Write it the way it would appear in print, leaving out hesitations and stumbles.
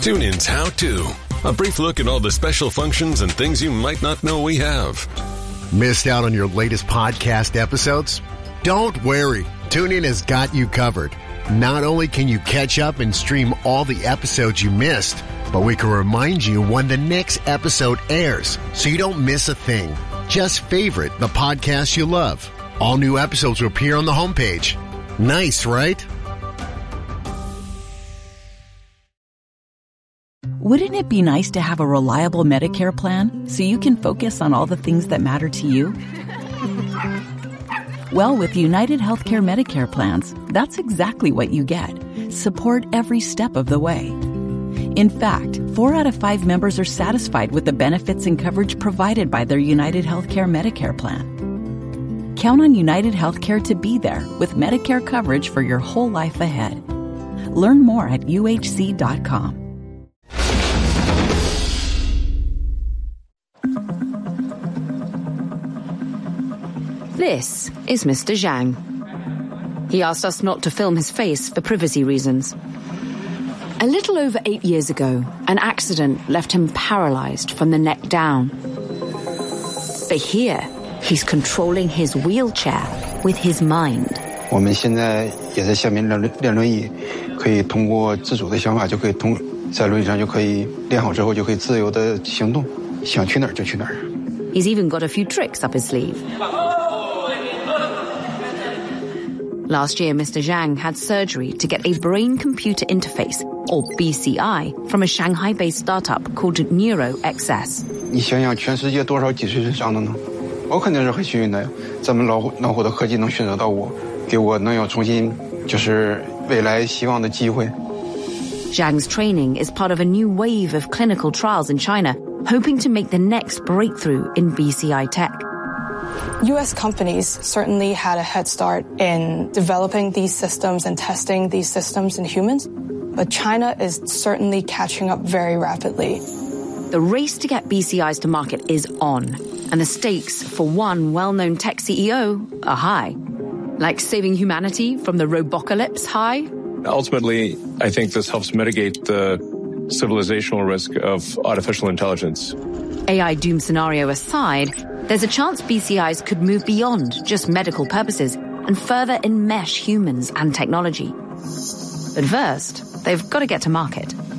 TuneIn's How To. A brief look at all the special functions and things you might not know we have. Missed out on your latest podcast episodes? Don't worry. TuneIn has got you covered. Not only can you catch up and stream all the episodes you missed, but we can remind you when the next episode airs so you don't miss a thing. Just favorite the podcast you love. All new episodes will appear on the homepage. Nice, right? Wouldn't it be nice to have a reliable Medicare plan so you can focus on all the things that matter to you? Well, with United Healthcare Medicare plans, that's exactly what you get. Support every step of the way. In fact, 4 out of 5 members are satisfied with the benefits and coverage provided by their United Healthcare Medicare plan. Count on United Healthcare to be there with Medicare coverage for your whole life ahead. Learn more at uhc.com. This is Mr. Zhang. He asked us not to film his face for privacy reasons. A little over 8 years ago, an accident left him paralyzed from the neck down. But here, he's controlling his wheelchair with his mind. 我们现在也在下面练轮椅，可以通过自主的想法就可以在轮椅上就可以练好之后就可以自由的行动，想去哪儿就去哪儿。 He's even got a few tricks up his sleeve. Last year, Mr. Zhang had surgery to get a brain-computer interface, or BCI, from a Shanghai-based startup called NeuroXS. 你想想，全世界多少几岁以上的呢？我肯定是很幸运的呀。咱们老虎的科技能选择到我，给我能有重新就是未来希望的机会。 Zhang's training is part of a new wave of clinical trials in China, hoping to make the next breakthrough in BCI tech. U.S. companies certainly had a head start in developing these systems and testing these systems in humans, but China is certainly catching up very rapidly. The race to get BCIs to market is on, and the stakes for one well-known tech CEO are high. Like saving humanity from the robocalypse high? Ultimately, I think this helps mitigate the civilizational risk of artificial intelligence. AI doom scenario aside, there's a chance BCIs could move beyond just medical purposes and further enmesh humans and technology. But first, they've got to get to market.